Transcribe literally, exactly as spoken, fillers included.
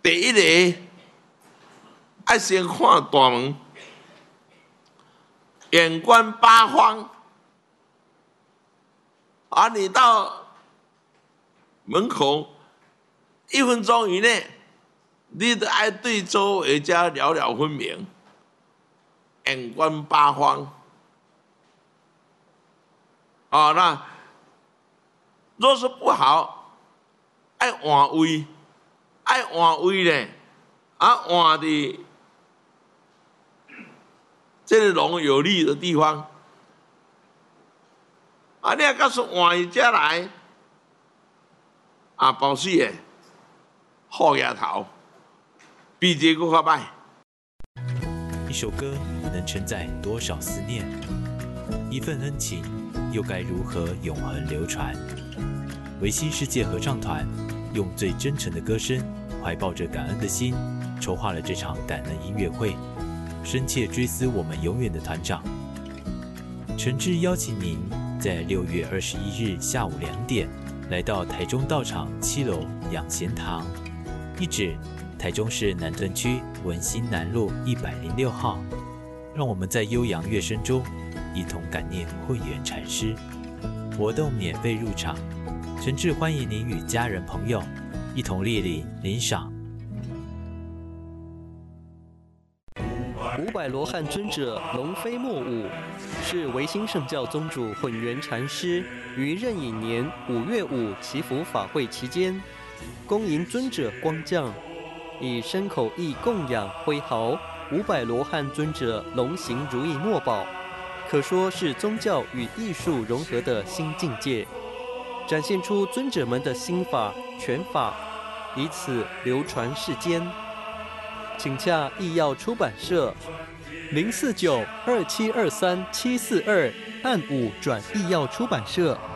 第一个爱先看大门，眼观八方。啊，你到门口一分钟以内，你都爱对周围家了了分明，眼观八方。啊，那若是不好，爱换位，爱换位呢，啊，换的这个龙有利的地方。啊，你要告诉换一家来，啊，保四个好丫头，比这个较歹。 一首歌能承载多少思念？一份恩情又该如何永恒流传？维新世界合唱团用最真诚的歌声，怀抱着感恩的心，筹划了这场感恩音乐会，深切追思我们永远的团长。诚挚邀请您在六月二十一日下午两点，来到台中道场七楼养贤堂，一址台中市南屯区文心南路一百零六号。让我们在悠扬乐声中，一同感念慧远禅师。活动免费入场，诚挚欢迎您与家人朋友一同莅临领赏。 五百罗汉尊者龙飞莫舞，是维新圣教宗主混元禅师于壬寅年五月五祈福法会期间，恭迎尊者光降，以身口意供养挥毫五百罗汉尊者龙行如意墨宝，可说是宗教与艺术融合的新境界，展现出尊者们的心法拳法，以此流传世间。请洽艺耀出版社零四九二七二三七四二，按五转艺耀出版社。